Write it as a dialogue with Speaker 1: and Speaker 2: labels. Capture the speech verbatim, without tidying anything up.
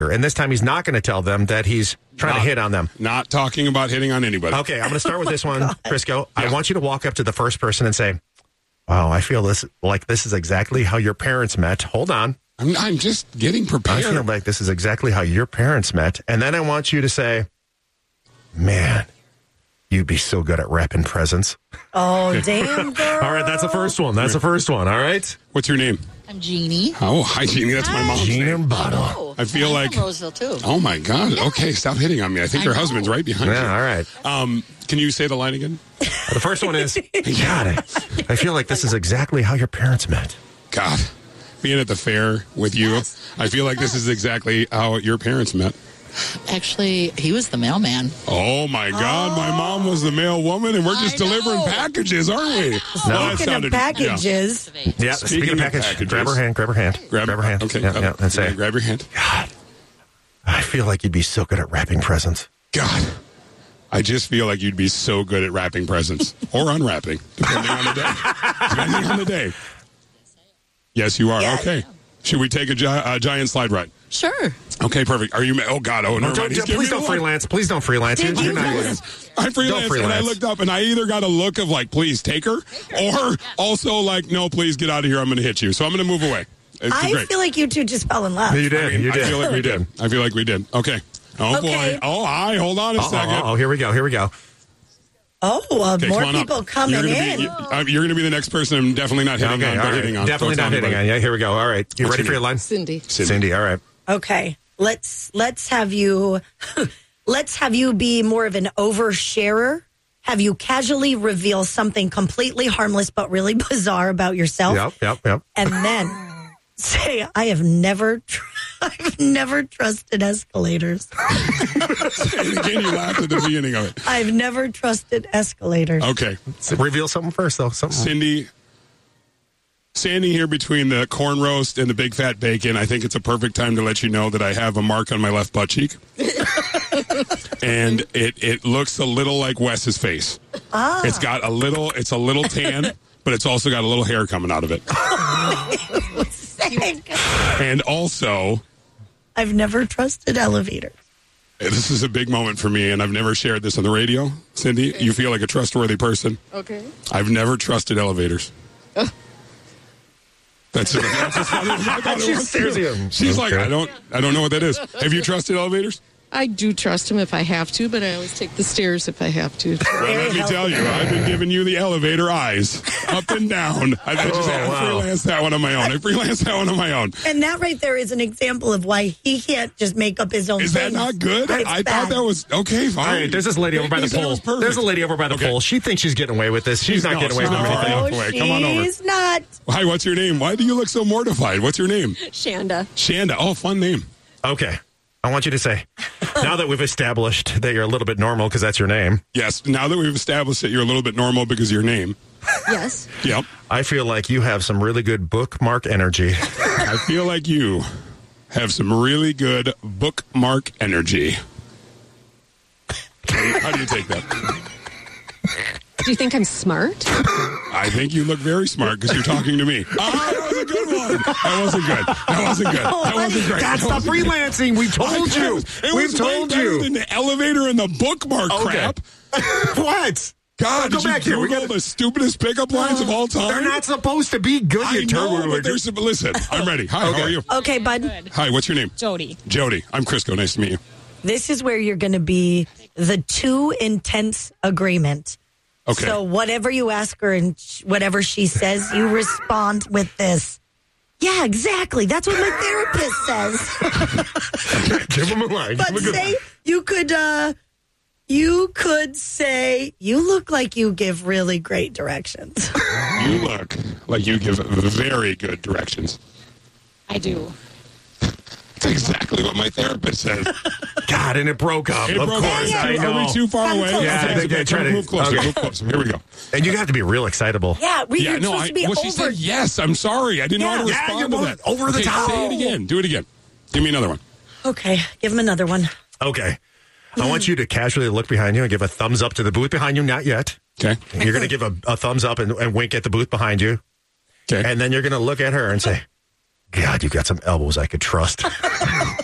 Speaker 1: And this time he's not going to tell them that he's trying
Speaker 2: not,
Speaker 1: to hit on them.
Speaker 2: Not talking about hitting on anybody.
Speaker 1: Okay, I'm going to start with this one, Crisco.
Speaker 2: Yeah.
Speaker 1: I want you to walk up to the first person and say, wow, I feel this like this is exactly how your parents met. Hold on.
Speaker 2: I'm, I'm just getting prepared.
Speaker 1: I feel like this is exactly how your parents met. And then I want you to say, man, you'd be so good at wrapping presents.
Speaker 3: Oh, damn, girl.
Speaker 1: All right, that's the first one. That's the first one. All right.
Speaker 2: What's your name?
Speaker 4: I'm Jeannie.
Speaker 2: Oh, hi, Jeannie. That's my mom's
Speaker 1: Jeannie
Speaker 2: name.
Speaker 1: Bottle.
Speaker 4: Oh,
Speaker 2: I feel
Speaker 4: I'm
Speaker 2: like-
Speaker 4: from Roseville, too.
Speaker 2: Oh, my God. Okay, stop hitting on me. I think
Speaker 4: I
Speaker 2: your
Speaker 4: know.
Speaker 2: husband's right behind you.
Speaker 1: Yeah, all right.
Speaker 2: Um, can you say the line again?
Speaker 1: The first one is, got it. I feel like this is exactly how your parents met.
Speaker 2: God, being at the fair with you,
Speaker 4: Yes,
Speaker 2: I feel like this is exactly how your parents met.
Speaker 4: Actually, he was the mailman.
Speaker 2: Oh, my God. My mom was the mail woman, and we're just
Speaker 4: I
Speaker 2: delivering
Speaker 4: know.
Speaker 2: packages, aren't we? Well, that
Speaker 3: Speaking
Speaker 2: sounded-
Speaker 3: of packages,
Speaker 1: Yeah, speaking,
Speaker 2: Speaking
Speaker 1: of
Speaker 2: of
Speaker 1: package,
Speaker 2: packages.
Speaker 1: grab her hand, grab her hand.
Speaker 2: Yeah. Grab,
Speaker 1: her hand.
Speaker 2: Okay.
Speaker 1: Yeah,
Speaker 2: uh,
Speaker 1: yeah, and say,
Speaker 2: yeah, grab your hand.
Speaker 1: God, I feel like you'd be so good at wrapping presents.
Speaker 2: God, I just feel like you'd be so good at wrapping presents or unwrapping, depending on the day. Depending on the day. Yes, you are.
Speaker 3: Yeah.
Speaker 2: Okay. Should we take a, gi- a giant slide ride?
Speaker 4: Sure.
Speaker 2: Okay, perfect. Are you? Ma- oh God! Oh, never
Speaker 1: Don't,
Speaker 2: mind. He's
Speaker 1: don't,
Speaker 2: giving
Speaker 1: please
Speaker 2: me the
Speaker 1: don't
Speaker 2: look.
Speaker 1: freelance. Please don't freelance.
Speaker 3: Did
Speaker 1: You're
Speaker 3: you
Speaker 1: not
Speaker 3: guys-
Speaker 1: freelance.
Speaker 2: I freelanced, and I
Speaker 1: freelance.
Speaker 2: looked up, and I either got a look of like, please take her, or also like, no, please get out of here. I'm going to hit you. So I'm going to move away. It's
Speaker 3: I
Speaker 2: great.
Speaker 3: feel like you two just fell in love.
Speaker 1: You did.
Speaker 2: I mean,
Speaker 1: you did.
Speaker 2: I feel like we did. I feel like we did. Okay. Oh
Speaker 3: Okay.
Speaker 2: boy. Oh, I hold on a
Speaker 1: Oh,
Speaker 2: second.
Speaker 1: oh, oh, here we go. Here we go.
Speaker 3: Oh, well,
Speaker 2: Okay,
Speaker 3: more
Speaker 2: come on up.
Speaker 3: people coming
Speaker 2: you're gonna
Speaker 3: in.
Speaker 2: Be, you, uh, you're going to be the next person I'm definitely not hitting
Speaker 1: Okay,
Speaker 2: on.
Speaker 1: all
Speaker 2: But
Speaker 1: right.
Speaker 2: hitting on.
Speaker 1: Definitely
Speaker 2: Don't
Speaker 1: not
Speaker 2: tell
Speaker 1: hitting on.
Speaker 2: anybody.
Speaker 1: Yeah, here we go. All right. You
Speaker 2: What's
Speaker 1: ready
Speaker 2: your
Speaker 1: for your
Speaker 2: name?
Speaker 1: line?
Speaker 4: Cindy.
Speaker 2: Cindy.
Speaker 1: Cindy, all right.
Speaker 3: Okay, let's let's have you let's have you be more of an oversharer. Have you casually reveal something completely harmless but really bizarre about yourself,
Speaker 1: Yep, yep, yep.
Speaker 3: and then say, "I have never, tr- I've never trusted escalators.
Speaker 2: And again, you laughed at the beginning of it.
Speaker 3: I've never trusted escalators."
Speaker 2: Okay.
Speaker 1: So reveal something first, though. Something.
Speaker 2: Cindy, standing here between the corn roast and the big fat bacon, I think it's a perfect time to let you know that I have a mark on my left butt cheek. And it, it looks a little like Wes's face.
Speaker 3: Ah.
Speaker 2: It's got a little, it's a little tan, but it's also got a little hair coming out of it. And also,
Speaker 3: I've never trusted elevators.
Speaker 2: this is a big moment for me, and I've never shared this on the radio. Cindy, you feel like a trustworthy person.
Speaker 4: Okay.
Speaker 2: I've never trusted elevators. That's, that's as funny as I thought it
Speaker 1: She
Speaker 2: was,
Speaker 1: stares
Speaker 2: too.
Speaker 1: at him.
Speaker 2: She's like,
Speaker 1: Okay.
Speaker 2: I don't, I don't know what that is. Have you trusted elevators?
Speaker 5: I do trust him if I have to, but I always take the stairs if I have to.
Speaker 2: Well, let me tell you, I've been giving you the elevator eyes, up and down. I, I just
Speaker 1: Oh,
Speaker 2: I
Speaker 1: wow.
Speaker 2: freelanced that one on my own. I freelanced that one on my own.
Speaker 3: And that right there is an example of why he can't just make up his own
Speaker 2: Is that
Speaker 3: things.
Speaker 2: not good?
Speaker 3: It's
Speaker 2: I
Speaker 3: bad.
Speaker 2: thought that was okay. Fine.
Speaker 1: All right, there's this lady over by the
Speaker 2: You said it
Speaker 1: pole.
Speaker 2: was perfect.
Speaker 1: There's a lady over by the
Speaker 2: Okay.
Speaker 1: pole. She thinks she's getting away with this. She's,
Speaker 2: She's
Speaker 1: not
Speaker 2: no,
Speaker 1: getting away
Speaker 2: she's
Speaker 1: from
Speaker 2: not.
Speaker 1: anything.
Speaker 3: Oh,
Speaker 2: Away. Come on over.
Speaker 3: she's not.
Speaker 2: Hi, what's your name? Why do you look so mortified? What's your name?
Speaker 5: Shanda.
Speaker 2: Shanda. Oh, fun name.
Speaker 1: Okay. I want you to say, now that we've established that you're a little bit normal because that's your name,
Speaker 2: Yes. Now that we've established that you're a little bit normal because of your name.
Speaker 5: Yes.
Speaker 2: Yep.
Speaker 1: I feel like you have some really good bookmark energy.
Speaker 2: I feel like you have some really good bookmark energy. How do you take that?
Speaker 5: Do you think I'm smart?
Speaker 2: I think you look very smart because you're talking to me. Ah, that was a good one. That wasn't good. That wasn't good. That wasn't great.
Speaker 1: That's
Speaker 2: That
Speaker 1: the
Speaker 2: wasn't good.
Speaker 1: freelancing. We told you.
Speaker 2: It
Speaker 1: We've
Speaker 2: was
Speaker 1: told
Speaker 2: way better
Speaker 1: you.
Speaker 2: than the elevator and the bookmark
Speaker 1: Okay.
Speaker 2: crap.
Speaker 1: What?
Speaker 2: God,
Speaker 1: Go
Speaker 2: did you
Speaker 1: back here. We
Speaker 2: Google
Speaker 1: gotta-
Speaker 2: the stupidest pickup lines of all time?
Speaker 1: They're not supposed to be good,
Speaker 2: I
Speaker 1: you
Speaker 2: know,
Speaker 1: turd.
Speaker 2: but there's some, listen, I'm ready. Hi, how
Speaker 1: Okay.
Speaker 2: are you?
Speaker 3: Okay, bud.
Speaker 2: Hi, what's your name?
Speaker 5: Jody.
Speaker 2: Jody. I'm Crisco. Nice to meet you.
Speaker 3: This is where you're going to be the too intense agreement.
Speaker 2: Okay.
Speaker 3: So whatever you ask her and sh- whatever she says, you respond with this. Yeah, exactly. That's what my therapist says.
Speaker 1: Give him a line.
Speaker 3: But
Speaker 1: Give him a good
Speaker 3: say
Speaker 1: line.
Speaker 3: you could, uh, you could say you look like you give really great directions.
Speaker 2: You look like you give very good directions.
Speaker 5: I do.
Speaker 2: That's exactly what my therapist says.
Speaker 1: God, and it broke up.
Speaker 2: It
Speaker 1: of
Speaker 2: broke
Speaker 1: course,
Speaker 2: up.
Speaker 1: I
Speaker 2: Are
Speaker 1: know.
Speaker 2: we too far
Speaker 3: Come
Speaker 2: away?
Speaker 3: closer.
Speaker 1: Yeah, I
Speaker 2: Okay,
Speaker 1: think
Speaker 2: so
Speaker 1: I try to-
Speaker 2: move closer.
Speaker 1: okay.
Speaker 2: Move closer. Here we go.
Speaker 1: And you have to be real excitable.
Speaker 3: Yeah, we,
Speaker 2: Yeah,
Speaker 3: you're
Speaker 2: no,
Speaker 3: supposed
Speaker 2: I,
Speaker 3: to be
Speaker 2: well, she
Speaker 3: over.
Speaker 2: said yes. I'm sorry. I didn't know how to
Speaker 3: Yeah.
Speaker 1: Yeah,
Speaker 2: respond
Speaker 1: you're
Speaker 2: to
Speaker 1: both
Speaker 2: that.
Speaker 1: over the
Speaker 2: Okay,
Speaker 1: top.
Speaker 2: Say it again. Do it again. Give me another one.
Speaker 3: Okay, give him another one.
Speaker 1: Okay. I want you to casually look behind you and give a thumbs up to the booth behind you. Not yet.
Speaker 2: Okay.
Speaker 1: You're going to give a, a thumbs up and, and wink at the booth behind you.
Speaker 2: Okay.
Speaker 1: And then you're going to look at her and say, God, you got some elbows I could trust.